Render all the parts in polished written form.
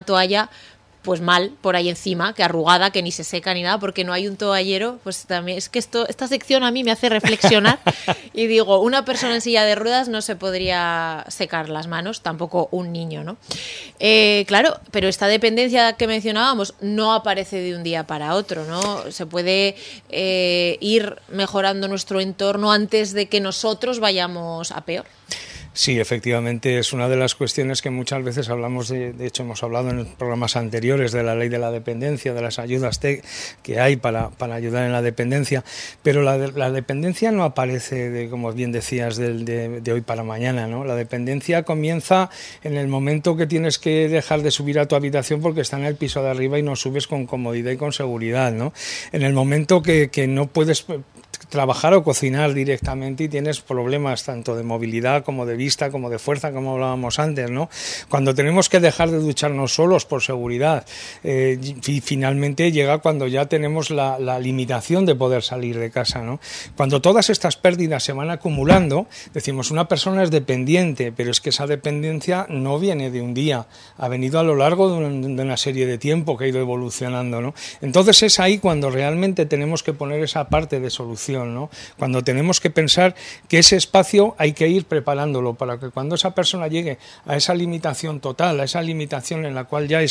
toalla pues mal por ahí encima, que arrugada, que ni se seca ni nada, porque no hay un toallero. Pues también es que esta sección a mí me hace reflexionar y digo, una persona en silla de ruedas no se podría secar las manos, tampoco un niño, ¿no? Claro, pero esta dependencia que mencionábamos no aparece de un día para otro, ¿no? Se puede ir mejorando nuestro entorno antes de que nosotros vayamos a peor. Sí, efectivamente, es una de las cuestiones que muchas veces hablamos, de hecho hemos hablado en programas anteriores de la ley de la dependencia, de las ayudas que hay para ayudar en la dependencia, pero la dependencia no aparece, como bien decías, de hoy para mañana, ¿no? La dependencia comienza en el momento que tienes que dejar de subir a tu habitación porque está en el piso de arriba y no subes con comodidad y con seguridad, ¿no? En el momento que no puedes trabajar o cocinar directamente y tienes problemas tanto de movilidad como de vista, como de fuerza, como hablábamos antes, ¿no? Cuando tenemos que dejar de ducharnos solos por seguridad, y finalmente llega cuando ya tenemos la limitación de poder salir de casa, ¿no? Cuando todas estas pérdidas se van acumulando, decimos, una persona es dependiente, pero es que esa dependencia no viene de un día, ha venido a lo largo de una serie de tiempo que ha ido evolucionando, ¿no? Entonces es ahí cuando realmente tenemos que poner esa parte de solución, ¿no? Cuando tenemos que pensar que ese espacio hay que ir preparándolo para que cuando esa persona llegue a esa limitación total, a esa limitación en la cual ya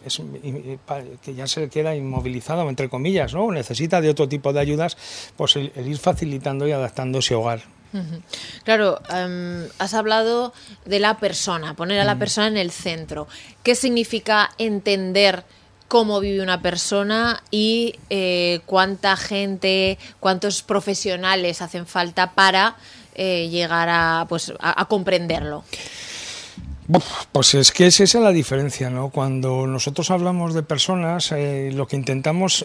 que ya se queda inmovilizada, entre comillas, ¿no? Necesita de otro tipo de ayudas, pues el ir facilitando y adaptando ese hogar. Claro, has hablado de la persona, poner a la persona en el centro. ¿Qué significa entender cómo vive una persona y cuánta gente, cuántos profesionales hacen falta para llegar a comprenderlo? Pues es que esa es la diferencia, ¿no? Cuando nosotros hablamos de personas, lo que intentamos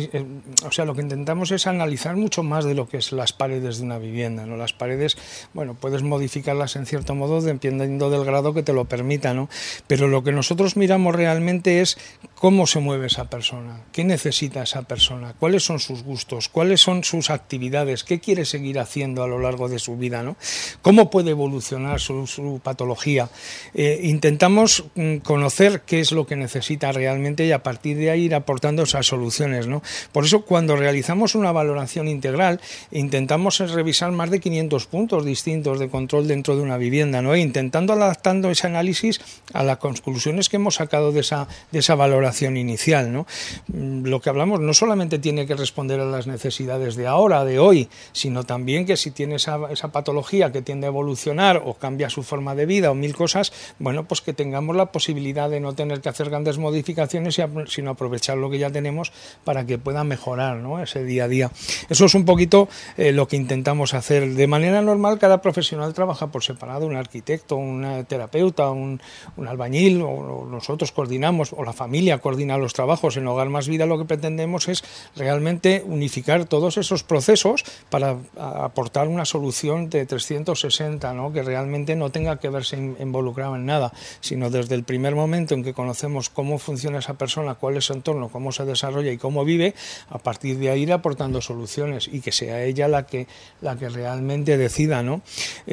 es analizar mucho más de lo que es las paredes de una vivienda, ¿no? Las paredes, bueno, puedes modificarlas en cierto modo dependiendo del grado que te lo permita, ¿no? Pero lo que nosotros miramos realmente es cómo se mueve esa persona, qué necesita esa persona, cuáles son sus gustos, cuáles son sus actividades, qué quiere seguir haciendo a lo largo de su vida, ¿no? Cómo puede evolucionar su patología. Intentamos conocer qué es lo que necesita realmente y a partir de ahí ir aportando esas soluciones, ¿no? Por eso cuando realizamos una valoración integral intentamos revisar más de 500 puntos distintos de control dentro de una vivienda, ¿no? Intentando adaptando ese análisis a las conclusiones que hemos sacado de esa valoración inicial, ¿no? Lo que hablamos no solamente tiene que responder a las necesidades de ahora, de hoy, sino también que si tiene esa patología que tiende a evolucionar o cambia su forma de vida o mil cosas, bueno, pues que tengamos la posibilidad de no tener que hacer grandes modificaciones, sino aprovechar lo que ya tenemos para que pueda mejorar, ¿no? Ese día a día. Eso es un poquito lo que intentamos hacer. De manera normal, cada profesional trabaja por separado, un arquitecto, un terapeuta, un albañil, o nosotros coordinamos, o la familia coordina los trabajos. En Hogar Más Vida lo que pretendemos es realmente unificar todos esos procesos para aportar una solución de 360, ¿no? Que realmente no tenga que verse involucrado en nada, sino desde el primer momento en que conocemos cómo funciona esa persona, cuál es su entorno, cómo se desarrolla y cómo vive, a partir de ahí ir aportando soluciones y que sea ella la que realmente decida, ¿no?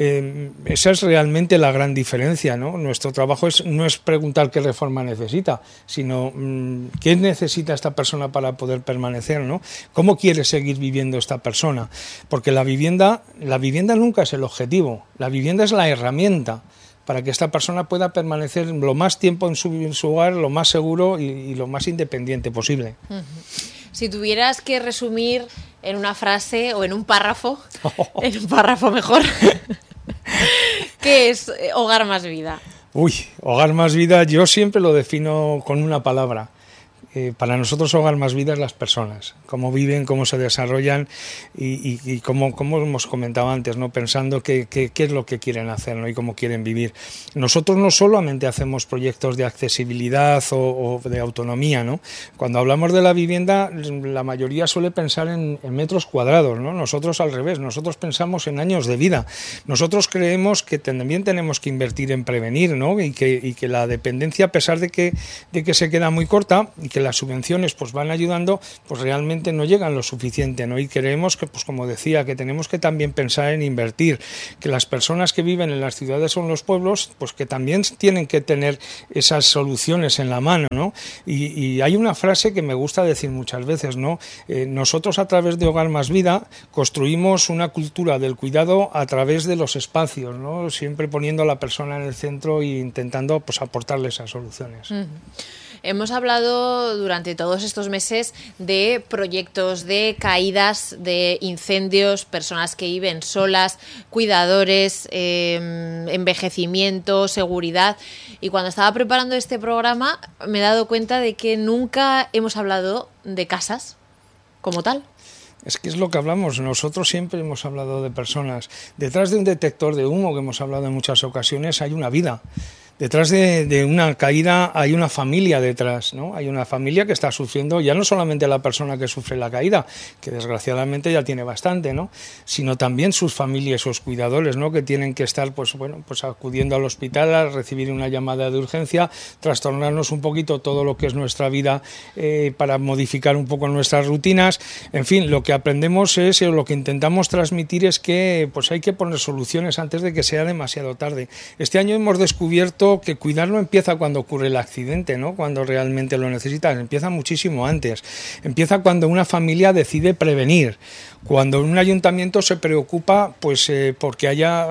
Esa es realmente la gran diferencia, ¿no? Nuestro trabajo no es preguntar qué reforma necesita, sino qué necesita esta persona para poder permanecer, ¿no? ¿Cómo quiere seguir viviendo esta persona? Porque la vivienda nunca es el objetivo, la vivienda es la herramienta para que esta persona pueda permanecer lo más tiempo en su hogar, lo más seguro y lo más independiente posible. Si tuvieras que resumir en una frase o en un párrafo, en un párrafo mejor, ¿qué es Hogar Más Vida? Hogar Más Vida yo siempre lo defino con una palabra. Para nosotros Hogar Más Vida es las personas, cómo viven, cómo se desarrollan y cómo hemos comentado antes, ¿no? Pensando qué es lo que quieren hacer, ¿no? Y cómo quieren vivir. Nosotros no solamente hacemos proyectos de accesibilidad o de autonomía, ¿no? Cuando hablamos de la vivienda, la mayoría suele pensar en metros cuadrados, ¿no? Nosotros al revés, nosotros pensamos en años de vida. Nosotros creemos que también tenemos que invertir en prevenir, ¿no? Y que la dependencia, a pesar de que se queda muy corta y que las subvenciones pues van ayudando, pues realmente no llegan lo suficiente, ¿no? Y creemos que, pues como decía, que tenemos que también pensar en invertir, que las personas que viven en las ciudades o en los pueblos, pues que también tienen que tener esas soluciones en la mano, ¿no? Y hay una frase que me gusta decir muchas veces, ¿no? Nosotros a través de Hogar Más Vida construimos una cultura del cuidado a través de los espacios, ¿no? Siempre poniendo a la persona en el centro e intentando pues aportarle esas soluciones. Hemos hablado durante todos estos meses de proyectos, de caídas, de incendios, personas que viven solas, cuidadores, envejecimiento, seguridad. Y cuando estaba preparando este programa me he dado cuenta de que nunca hemos hablado de casas como tal. Es que es lo que hablamos, nosotros siempre hemos hablado de personas. Detrás de un detector de humo, que hemos hablado en muchas ocasiones, hay una vida. Detrás de una caída hay una familia detrás, ¿no? Hay una familia que está sufriendo, ya no solamente la persona que sufre la caída, que desgraciadamente ya tiene bastante, ¿no? Sino también sus familias, sus cuidadores, ¿no? Que tienen que estar, pues acudiendo al hospital a recibir una llamada de urgencia, trastornarnos un poquito todo lo que es nuestra vida para modificar un poco nuestras rutinas. En fin, lo que aprendemos lo que intentamos transmitir es que pues hay que poner soluciones antes de que sea demasiado tarde. Este año hemos descubierto que cuidar no empieza cuando ocurre el accidente, ¿no? Cuando realmente lo necesitas, empieza muchísimo antes. Empieza cuando una familia decide prevenir, cuando un ayuntamiento se preocupa pues porque haya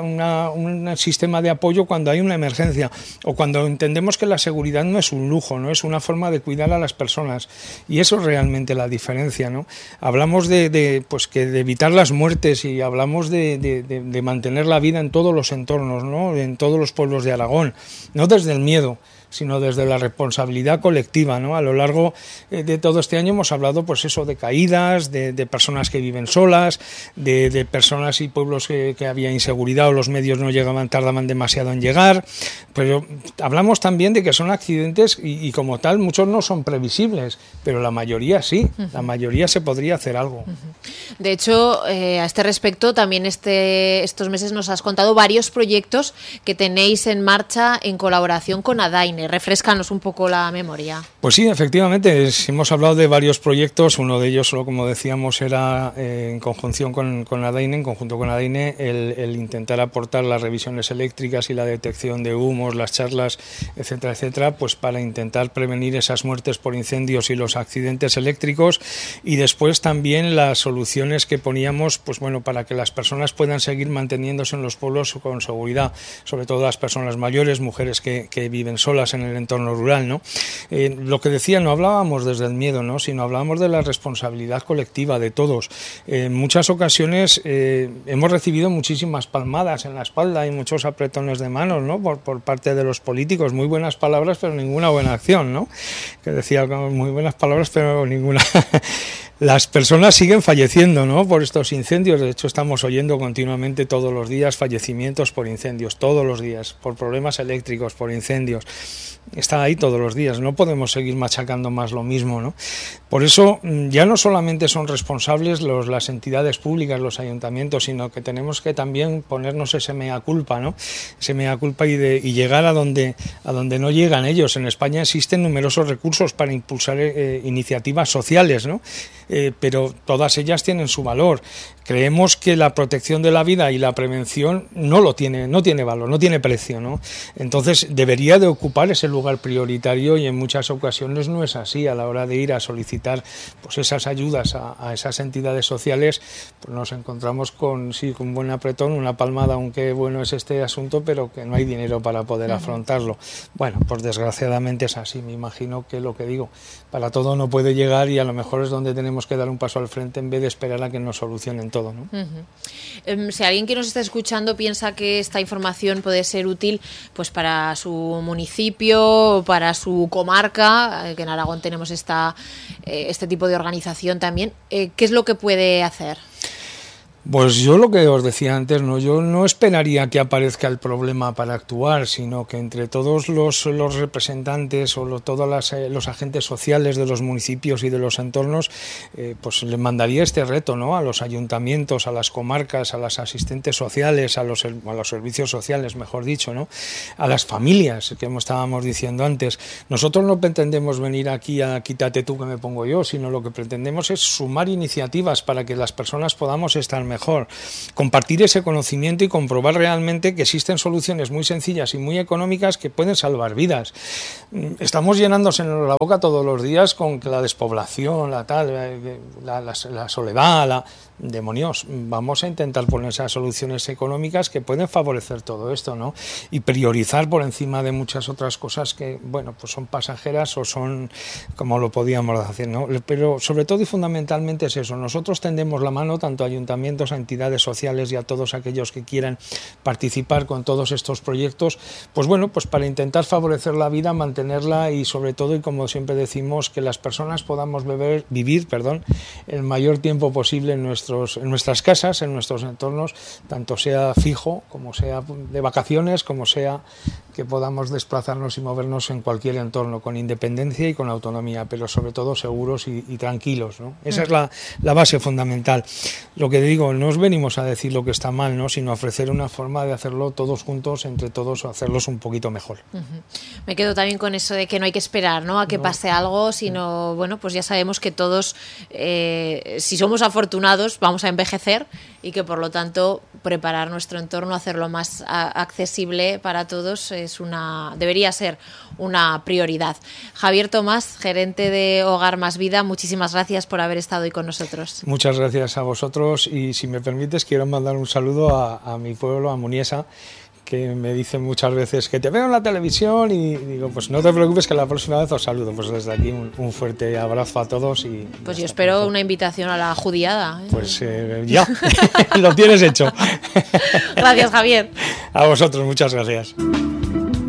un sistema de apoyo cuando hay una emergencia, o cuando entendemos que la seguridad no es un lujo, no es una forma de cuidar a las personas, y eso es realmente la diferencia, ¿no? Hablamos de evitar las muertes y hablamos de mantener la vida en todos los entornos, ¿no? En todos los pueblos de Aragón. No desde el miedo, sino desde la responsabilidad colectiva, ¿no? A lo largo de todo este año hemos hablado pues eso, de caídas, de personas que viven solas, de personas y pueblos que había inseguridad o los medios no tardaban demasiado en llegar, pero hablamos también de que son accidentes y como tal muchos no son previsibles, pero la mayoría sí, la mayoría se podría hacer algo. De hecho, a este respecto también estos meses nos has contado varios proyectos que tenéis en marcha en colaboración con Adaine. Refréscanos un poco la memoria. Pues sí, efectivamente, hemos hablado de varios proyectos. Uno de ellos, como decíamos, era en conjunción con Adaine, en conjunto con Adaine, el intentar aportar las revisiones eléctricas y la detección de humos, las charlas, etcétera, etcétera, pues para intentar prevenir esas muertes por incendios y los accidentes eléctricos, y después también las soluciones que poníamos, pues bueno, para que las personas puedan seguir manteniéndose en los pueblos con seguridad, sobre todo las personas mayores, mujeres que viven solas en el entorno rural, ¿no? Lo que decía, no hablábamos desde el miedo, ¿no? Sino hablábamos de la responsabilidad colectiva de todos. En muchas ocasiones hemos recibido muchísimas palmadas en la espalda y muchos apretones de manos, ¿no? Por parte de los políticos, muy buenas palabras pero ninguna buena acción, ¿no? Que decía, muy buenas palabras pero ninguna. Las personas siguen falleciendo, ¿no? Por estos incendios. De hecho, estamos oyendo continuamente todos los días fallecimientos por incendios, todos los días, por problemas eléctricos, por incendios. Está ahí todos los días. No podemos seguir machacando más lo mismo, ¿no? Por eso, ya no solamente son responsables las entidades públicas, los ayuntamientos, sino que tenemos que también ponernos ese mea culpa, ¿no? Ese mea culpa y llegar a donde no llegan ellos. En España existen numerosos recursos para impulsar iniciativas sociales, ¿no? Pero todas ellas tienen su valor. Creemos que la protección de la vida y la prevención no tiene valor, no tiene precio, ¿no? Entonces debería de ocupar ese lugar prioritario, y en muchas ocasiones no es así. A la hora de ir a solicitar pues esas ayudas a esas entidades sociales, pues nos encontramos con un buen apretón, una palmada, aunque bueno es este asunto, pero que no hay dinero para poder afrontarlo. Bueno, pues desgraciadamente es así. Me imagino que lo que digo, para todo no puede llegar, y a lo mejor es donde tenemos que dar un paso al frente en vez de esperar a que nos solucionen todo, ¿no? Si alguien que nos está escuchando piensa que esta información puede ser útil pues para su municipio, para su comarca, que en Aragón tenemos este tipo de organización también, ¿qué es lo que puede hacer? Pues yo lo que os decía antes, ¿no? Yo no esperaría que aparezca el problema para actuar, sino que entre todos los representantes o todos los agentes sociales de los municipios y de los entornos, pues les mandaría este reto, ¿no? A los ayuntamientos, a las comarcas, a las asistentes sociales, a los servicios sociales, mejor dicho, ¿no? A las familias, que estábamos diciendo antes. Nosotros no pretendemos venir aquí a quítate tú que me pongo yo, sino lo que pretendemos es sumar iniciativas para que las personas podamos estar mejor, compartir ese conocimiento y comprobar realmente que existen soluciones muy sencillas y muy económicas que pueden salvar vidas. Estamos llenándose la boca todos los días con que la despoblación, la soledad, demonios, vamos a intentar poner esas soluciones económicas que pueden favorecer todo esto, ¿no? Y priorizar por encima de muchas otras cosas que, bueno, pues son pasajeras o son como lo podíamos hacer, ¿no? Pero sobre todo y fundamentalmente es eso, nosotros tendemos la mano tanto a ayuntamientos, a entidades sociales y a todos aquellos que quieran participar con todos estos proyectos, pues bueno, pues para intentar favorecer la vida, mantenerla y sobre todo, y como siempre decimos, que las personas podamos vivir el mayor tiempo posible en nuestras casas, en nuestros entornos, tanto sea fijo, como sea de vacaciones, como sea que podamos desplazarnos y movernos en cualquier entorno, con independencia y con autonomía, pero sobre todo seguros y tranquilos, ¿no? Esa es la base fundamental. Lo que digo, no os venimos a decir lo que está mal, ¿no? Sino a ofrecer una forma de hacerlo todos juntos, entre todos, hacerlos un poquito mejor. Me quedo también con eso de que no hay que esperar, ¿no? A que pase algo, sino, bueno, pues ya sabemos que todos, si somos afortunados, vamos a envejecer y que por lo tanto preparar nuestro entorno, hacerlo más accesible para todos debería ser una prioridad. Javier Tomás, gerente de Hogar Más Vida, muchísimas gracias por haber estado hoy con nosotros. Muchas gracias a vosotros y si me permites quiero mandar un saludo a mi pueblo, a Muniesa, que me dicen muchas veces que te veo en la televisión y digo, pues no te preocupes que la próxima vez os saludo. Pues desde aquí un fuerte abrazo a todos. Pues yo espero una invitación a la judiada. Pues ya, lo tienes hecho. Gracias, Javier. A vosotros, muchas gracias.